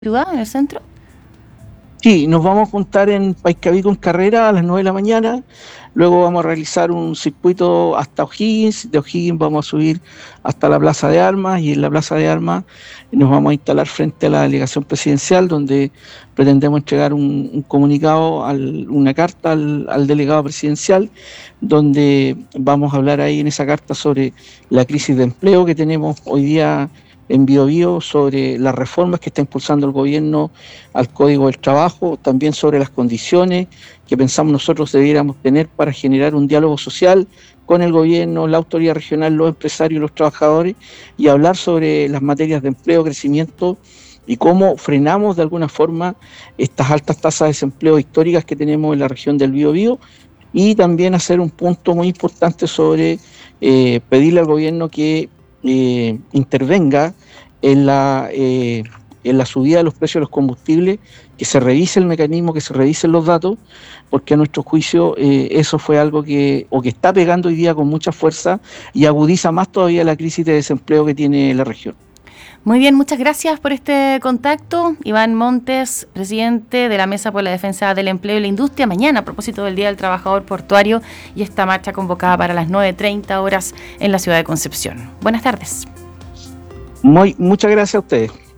ciudad, en el centro? Sí, nos vamos a juntar en Paiscaví con Carrera a las 9 de la mañana, luego vamos a realizar un circuito hasta O'Higgins, de O'Higgins vamos a subir hasta la Plaza de Armas y en la Plaza de Armas nos vamos a instalar frente a la delegación presidencial donde pretendemos entregar un comunicado, una carta al delegado presidencial donde vamos a hablar ahí en esa carta sobre la crisis de empleo que tenemos hoy día en Biobío, sobre las reformas que está impulsando el gobierno al Código del Trabajo, también sobre las condiciones que pensamos nosotros debiéramos tener para generar un diálogo social con el gobierno, la autoridad regional, los empresarios y los trabajadores, y hablar sobre las materias de empleo, crecimiento y cómo frenamos de alguna forma estas altas tasas de desempleo históricas que tenemos en la región del Biobío, y también hacer un punto muy importante sobre pedirle al gobierno que intervenga en la subida de los precios de los combustibles, que se revise el mecanismo, que se revisen los datos, porque a nuestro juicio eso fue algo que está pegando hoy día con mucha fuerza y agudiza más todavía la crisis de desempleo que tiene la región. Muy bien, muchas gracias por este contacto. Iván Montes, presidente de la Mesa por la Defensa del Empleo y la Industria. Mañana, a propósito del Día del Trabajador Portuario y esta marcha convocada para las 9:30 horas en la ciudad de Concepción. Buenas tardes. Muchas gracias a ustedes.